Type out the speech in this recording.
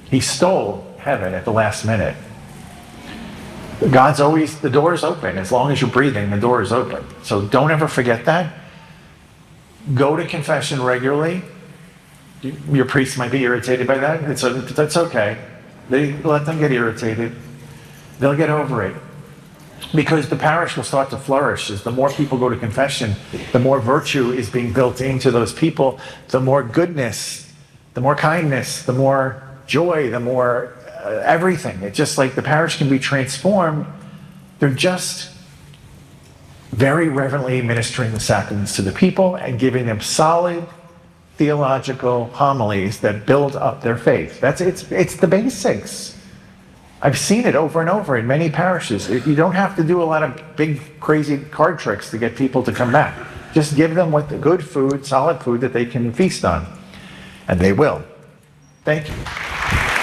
He stole heaven at the last minute. God's always, the door is open. As long as you're breathing, the door is open. So don't ever forget that. Go to confession regularly. Your priest might be irritated by that. That's okay. Let them get irritated. They'll get over it. Because the parish will start to flourish. As the more people go to confession, the more virtue is being built into those people, the more goodness, the more kindness, the more joy, the more everything. It's just like the parish can be transformed. They're just very reverently ministering the sacraments to the people and giving them solid theological homilies that build up their faith. It's the basics. I've seen it over and over in many parishes. You don't have to do a lot of big, crazy card tricks to get people to come back. Just give them what the good food, solid food that they can feast on, and they will. Thank you.